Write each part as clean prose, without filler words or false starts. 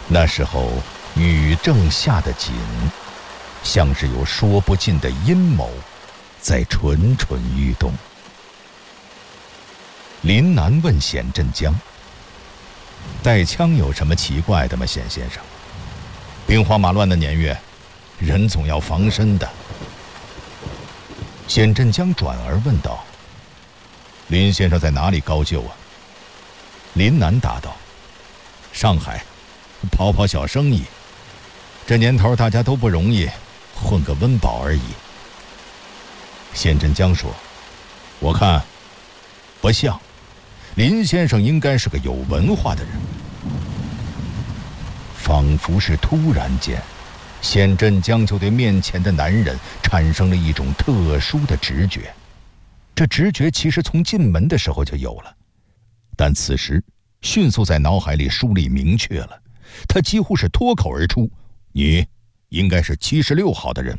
那时候雨正下得紧，像是有说不尽的阴谋在蠢蠢欲动。林南问显振江：“带枪有什么奇怪的吗，显先生？兵荒马乱的年月，人总要防身的。”显振江转而问道：“林先生在哪里高就啊？”林南答道：“上海，跑跑小生意。这年头大家都不容易，混个温饱而已。”显振江说：“我看不像，林先生应该是个有文化的人。”仿佛是突然间，显振江就对面前的男人产生了一种特殊的直觉。这直觉其实从进门的时候就有了，但此时迅速在脑海里梳理明确了。他几乎是脱口而出：“你应该是76号的人。”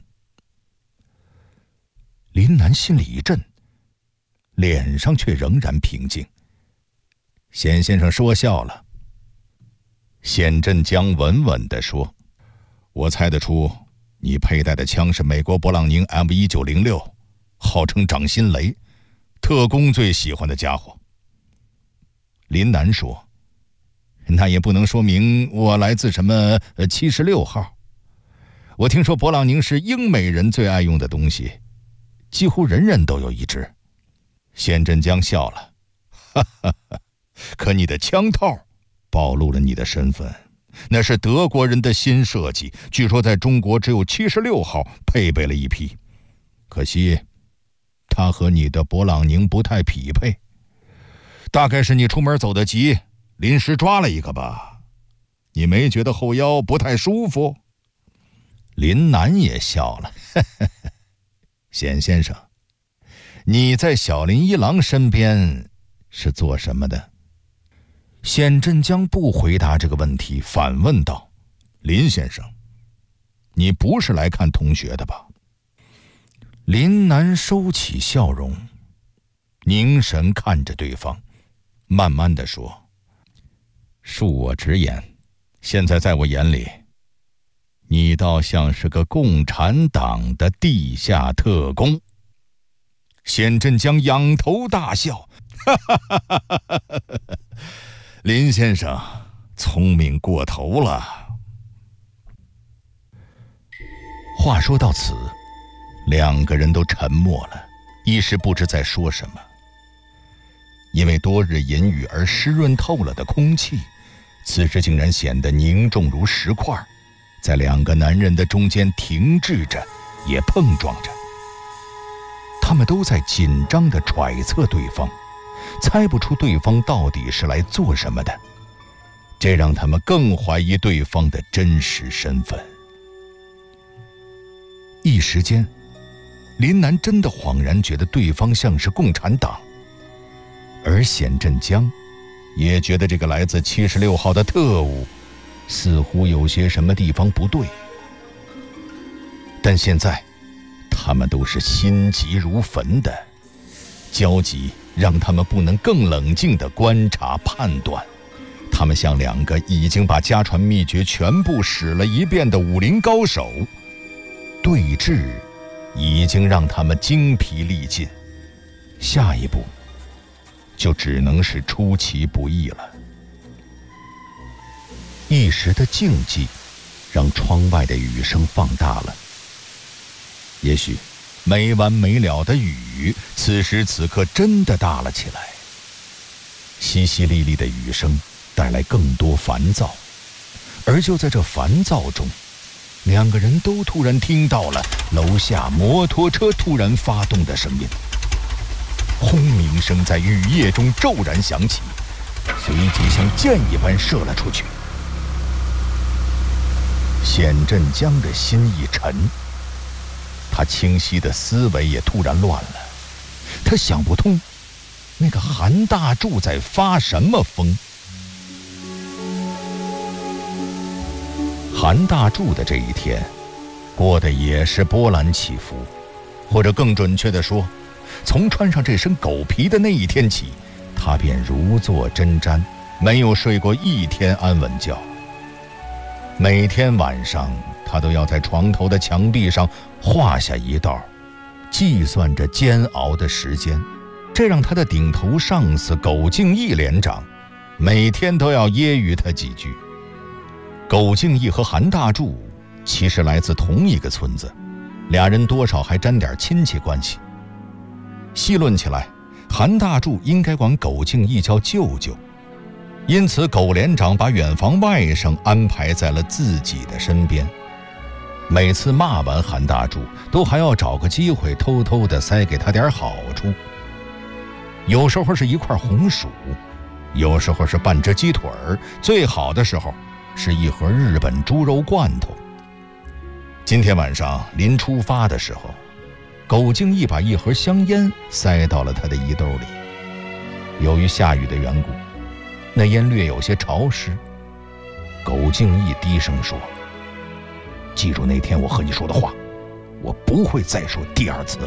林南心里一震，脸上却仍然平静。显先生说笑了。显振江稳稳地说：“我猜得出你佩戴的枪是美国勃朗宁 M1906，号称掌心雷，特工最喜欢的家伙。”林南说：“那也不能说明我来自什么76号。我听说勃朗宁是英美人最爱用的东西，几乎人人都有一支。”显振江笑了：“哈哈哈，可你的枪套暴露了你的身份，那是德国人的新设计，据说在中国只有76号配备了一批，可惜它和你的勃朗宁不太匹配。大概是你出门走得急，临时抓了一个吧？你没觉得后腰不太舒服？”林南也笑了：“呵呵呵，显先生，你在小林一郎身边是做什么的？”显振江不回答这个问题，反问道：“林先生，你不是来看同学的吧？”林南收起笑容，凝神看着对方，慢慢地说：“恕我直言，现在在我眼里，你倒像是个共产党的地下特工。”显振江仰头大笑：“哈哈哈哈哈哈！林先生聪明过头了。”话说到此，两个人都沉默了，一时不知在说什么。因为多日阴雨而湿润透了的空气，此时竟然显得凝重如石块，在两个男人的中间停滞着，也碰撞着。他们都在紧张地揣测对方，猜不出对方到底是来做什么的，这让他们更怀疑对方的真实身份。一时间，林南真的恍然觉得对方像是共产党，而显振江也觉得这个来自76号的特务似乎有些什么地方不对。但现在他们都是心急如焚的，焦急让他们不能更冷静地观察判断。他们像两个已经把家传秘诀全部使了一遍的武林高手，对峙已经让他们精疲力尽，下一步就只能是出其不意了。一时的静寂让窗外的雨声放大了，也许没完没了的雨此时此刻真的大了起来。淅淅沥沥的雨声带来更多烦躁，而就在这烦躁中，两个人都突然听到了楼下摩托车突然发动的声音。轰鸣声在雨夜中骤然响起，随即像箭一般射了出去。显振江的心一沉，他清晰的思维也突然乱了。他想不通，那个韩大柱在发什么疯？韩大柱的这一天过得也是波澜起伏，或者更准确地说，从穿上这身狗皮的那一天起，他便如坐针毡，没有睡过一天安稳觉。 每天晚上，他都要在床头的墙壁上画下一道，计算着煎熬的时间。这让他的顶头上司苟敬义连长每天都要揶揄他几句。苟敬义和韩大柱其实来自同一个村子，俩人多少还沾点亲戚关系。细论起来，韩大柱应该管苟敬义叫舅舅，因此苟连长把远房外甥安排在了自己的身边。每次骂完韩大柱，都还要找个机会偷偷地塞给他点好处。有时候是一块红薯，有时候是半只鸡腿儿，最好的时候是一盒日本猪肉罐头。今天晚上临出发的时候，苟敬义把一盒香烟塞到了他的衣兜里。由于下雨的缘故，那烟略有些潮湿。苟敬义低声说：“记住那天我和你说的话，我不会再说第二次了。”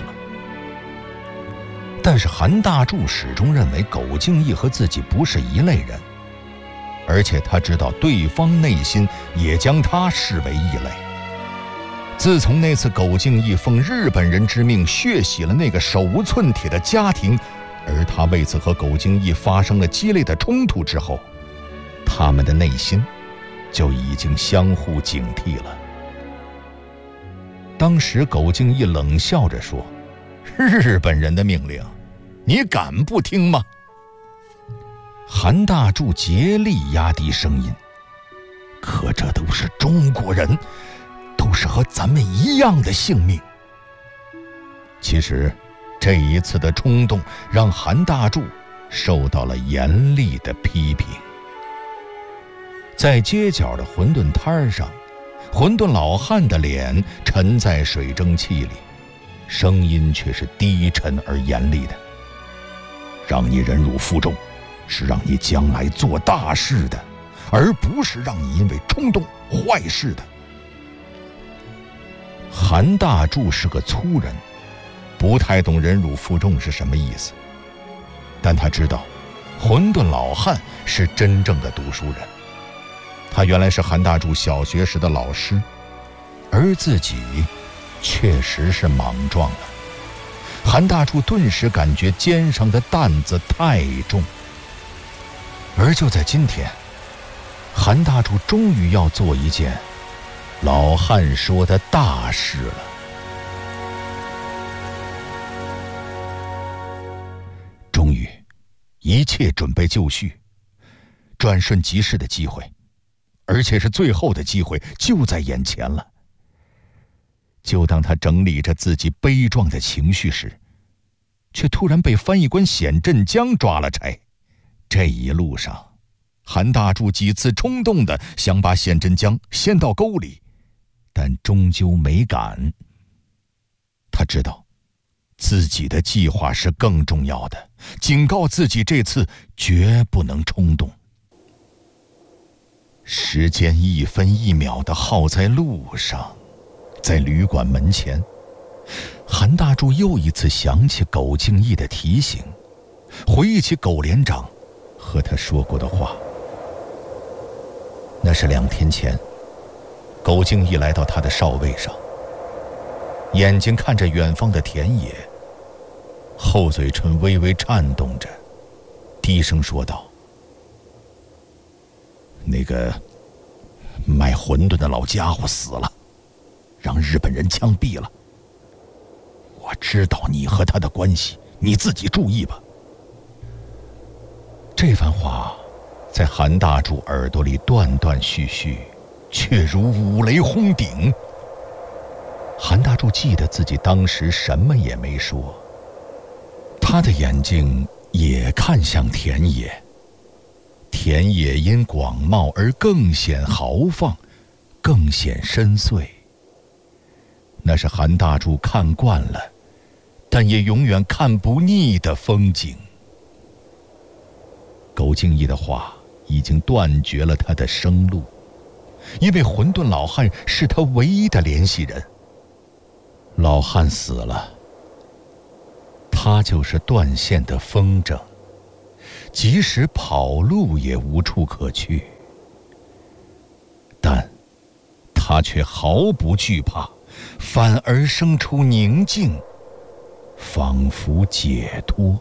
但是韩大柱始终认为苟敬义和自己不是一类人，而且他知道对方内心也将他视为异类。自从那次苟敬义奉日本人之命血洗了那个手无寸铁的家庭，而他为此和苟敬义发生了激烈的冲突之后，他们的内心就已经相互警惕了。当时苟敬义冷笑着说：“日本人的命令，你敢不听吗？”韩大柱竭力压低声音：“可这都是中国人，都是和咱们一样的性命。”其实这一次的冲动让韩大柱受到了严厉的批评。在街角的馄饨摊上，馄饨老汉的脸沉在水蒸气里，声音却是低沉而严厉的：“让你忍辱负重，是让你将来做大事的，而不是让你因为冲动坏事的。”韩大柱是个粗人，不太懂忍辱负重是什么意思，但他知道馄饨老汉是真正的读书人。他原来是韩大柱小学时的老师，而自己确实是莽撞了。韩大柱顿时感觉肩上的担子太重。而就在今天，韩大柱终于要做一件老汉说的大事了。终于，一切准备就绪，转瞬即逝的机会，而且是最后的机会，就在眼前了。就当他整理着自己悲壮的情绪时，却突然被翻译官显振江抓了差。这一路上，韩大柱几次冲动地想把显振江掀到沟里，但终究没敢。他知道自己的计划是更重要的，警告自己这次绝不能冲动。时间一分一秒地耗在路上，在旅馆门前，韩大柱又一次想起苟敬义的提醒，回忆起苟连长和他说过的话。那是2天前，苟敬义来到他的哨位上，眼睛看着远方的田野，后嘴唇微微颤动着，低声说道：“那个卖馄饨的老家伙死了，让日本人枪毙了。我知道你和他的关系，你自己注意吧。”这番话在韩大柱耳朵里断断续续，却如五雷轰顶。韩大柱记得自己当时什么也没说，他的眼睛也看向田野，田野因广袤而更显豪放，更显深邃。那是韩大柱看惯了，但也永远看不腻的风景。苟敬义的话已经断绝了他的生路，因为馄饨老汉是他唯一的联系人。老汉死了，他就是断线的风筝，即使跑路也无处可去。但他却毫不惧怕，反而生出宁静，仿佛解脱。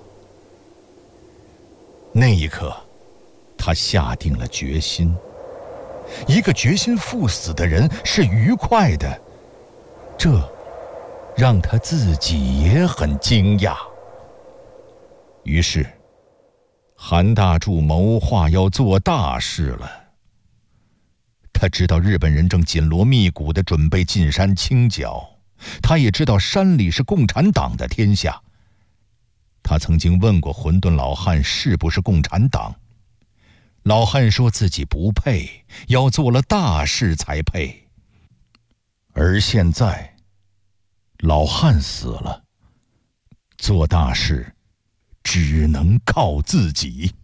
那一刻，他下定了决心。一个决心赴死的人是愉快的，这让他自己也很惊讶。于是，韩大柱谋划要做大事了。他知道日本人正紧锣密鼓地准备进山清剿，他也知道山里是共产党的天下。他曾经问过混沌老汉是不是共产党，老汉说自己不配，要做了大事才配。而现在，老汉死了，做大事只能靠自己。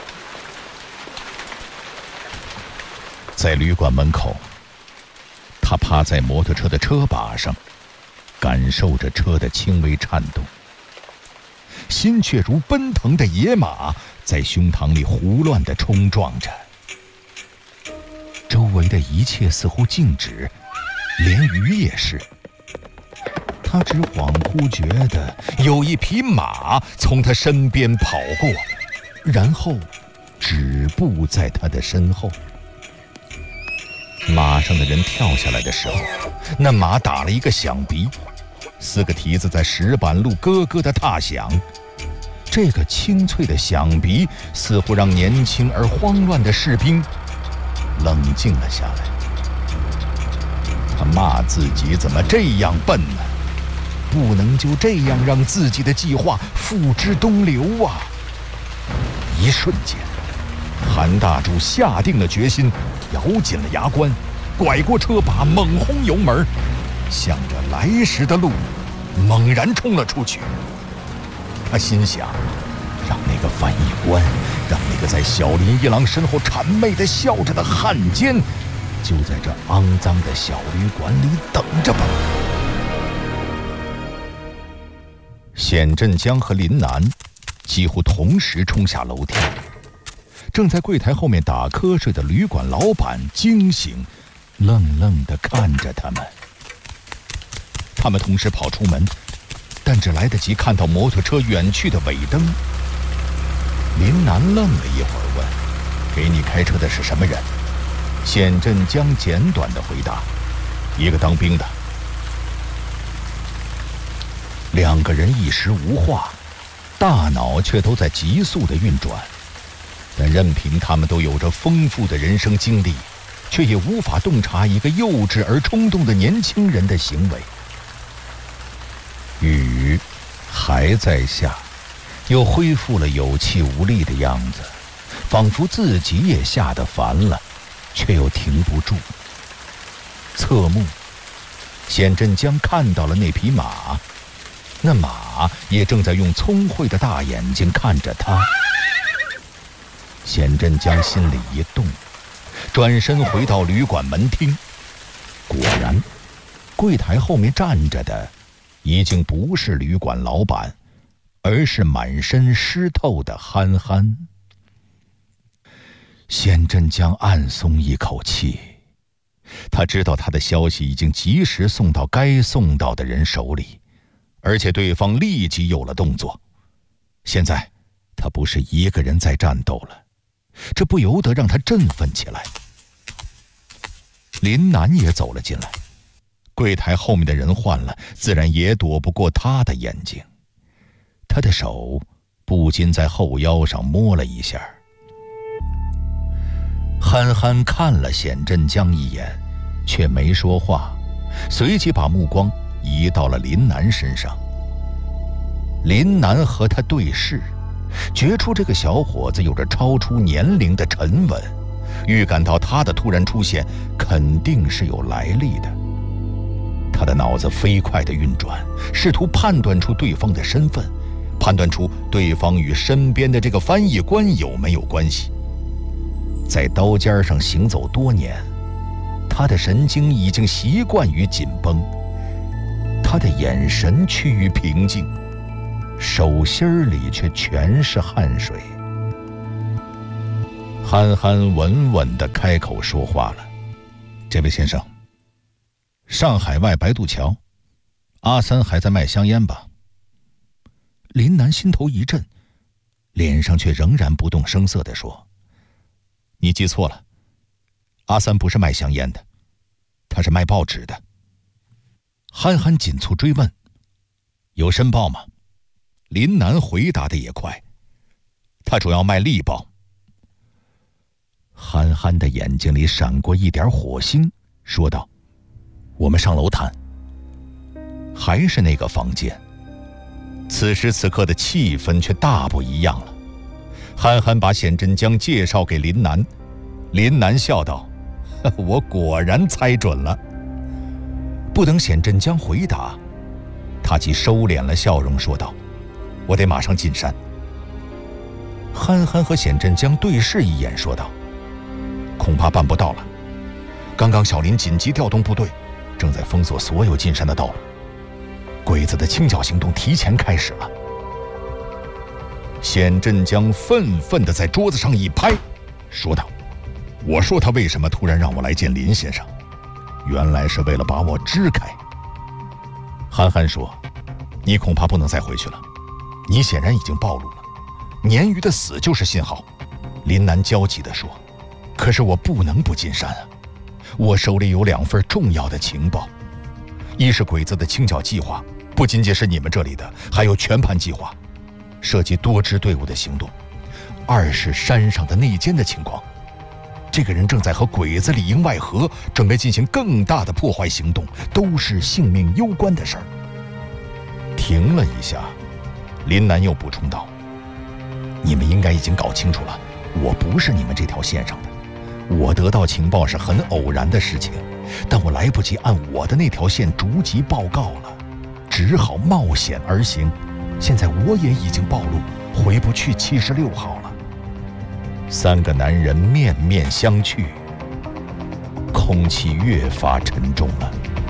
在旅馆门口，他趴在摩托车的车把上，感受着车的轻微颤动，心却如奔腾的野马，在胸膛里胡乱地冲撞着。周围的一切似乎静止，连鱼也是。他只恍惚觉得有一匹马从他身边跑过，然后止步在他的身后。马上的人跳下来的时候，那马打了一个响鼻，4个蹄子在石板路咯咯地踏响。这个清脆的响鼻似乎让年轻而慌乱的士兵冷静了下来。他骂自己怎么这样笨呢？不能就这样让自己的计划付之东流啊！一瞬间，韩大柱下定了决心，咬紧了牙关，拐过车把，猛轰油门，向着来时的路猛然冲了出去。他心想，让那个翻译官，让那个在小林一郎身后谄媚地笑着的汉奸，就在这肮脏的小旅馆里等着吧。显振江和林南几乎同时冲下楼梯，正在柜台后面打瞌睡的旅馆老板惊醒，愣愣地看着他们。他们同时跑出门，但只来得及看到摩托车远去的尾灯。林南愣了一会儿，问：“给你开车的是什么人？”显振江简短地回答：“一个当兵的。”2个人一时无话，大脑却都在急速地运转。但任凭他们都有着丰富的人生经历，却也无法洞察一个幼稚而冲动的年轻人的行为。雨还在下，又恢复了有气无力的样子，仿佛自己也吓得烦了，却又停不住。侧目，显振江看到了那匹马，那马也正在用聪慧的大眼睛看着他。显振江心里一动，转身回到旅馆门厅。果然，柜台后面站着的已经不是旅馆老板，而是满身湿透的憨憨。显振江暗松一口气，他知道他的消息已经及时送到该送到的人手里，而且对方立即有了动作。现在他不是一个人在战斗了，这不由得让他振奋起来。林南也走了进来，柜台后面的人换了，自然也躲不过他的眼睛。他的手不禁在后腰上摸了一下。憨憨看了显振江一眼，却没说话，随即把目光移到了林南身上。林南和他对视，觉出这个小伙子有着超出年龄的沉稳，预感到他的突然出现肯定是有来历的。他的脑子飞快地运转，试图判断出对方的身份，判断出对方与身边的这个翻译官有没有关系。在刀尖上行走多年，他的神经已经习惯于紧绷，他的眼神趋于平静，手心里却全是汗水。憨憨稳稳地开口说话了：“这位先生， 上海外白渡桥，阿三还在卖香烟吧？林南心头一震，脸上却仍然不动声色地说：“你记错了，阿三不是卖香烟的，他是卖报纸的。”憨憨紧促追问：“有申报吗？”林南回答的也快：“他主要卖力报。”憨憨的眼睛里闪过一点火星，说道：“我们上楼谈。”还是那个房间，此时此刻的气氛却大不一样了。憨憨把显真江介绍给林南，林南笑道：“我果然猜准了。”不等显真江回答，他即收敛了笑容，说道：“我得马上进山。”憨憨和显真江对视一眼，说道：“恐怕办不到了。刚刚小林紧急调动部队，正在封锁所有进山的道路。鬼子的清剿行动提前开始了。”显真江愤愤地在桌子上一拍，说道：“我说他为什么突然让我来见林先生，原来是为了把我支开。”憨憨说：“你恐怕不能再回去了，你显然已经暴露了。鲶鱼的死就是信号。”林南焦急地说：“可是我不能不进山啊！我手里有2份重要的情报，一是鬼子的清剿计划，不仅仅是你们这里的，还有全盘计划，涉及多支队伍的行动；二是山上的内奸的情况，这个人正在和鬼子里应外合，准备进行更大的破坏行动，都是性命攸关的事儿。”停了一下，林南又补充道：“你们应该已经搞清楚了，我不是你们这条线上的。我得到情报是很偶然的事情，但我来不及按我的那条线逐级报告了，只好冒险而行。现在我也已经暴露，回不去76号了。”3个男人面面相觑，空气越发沉重了。